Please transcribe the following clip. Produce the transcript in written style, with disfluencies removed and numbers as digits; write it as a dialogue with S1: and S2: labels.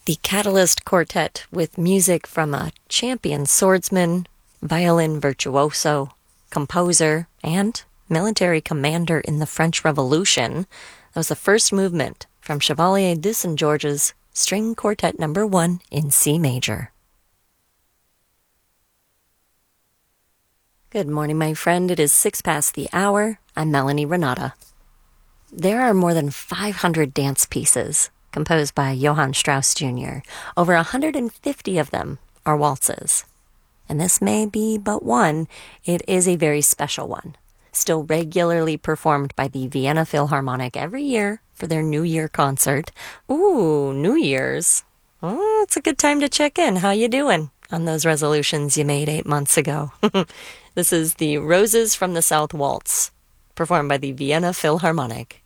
S1: The Catalyst Quartet, with music from a champion swordsman, violin virtuoso, composer, and military commander in the French Revolution. That was the first movement from Chevalier de St. George's String Quartet No. 1 in C major. Good morning, my friend. It is 6 past the hour. I'm Melanie Renata. There are more than 500 dance pieces composed by Johann Strauss Jr. Over 150 of them are waltzes. And this may be but one. It is a very special one, still regularly performed by the Vienna Philharmonic every year for their New Year concert. Ooh, New Year's. Oh, it's a good time to check in. How you doing on those resolutions you made 8 months ago? This is the Roses from the South Waltz, performed by the Vienna Philharmonic.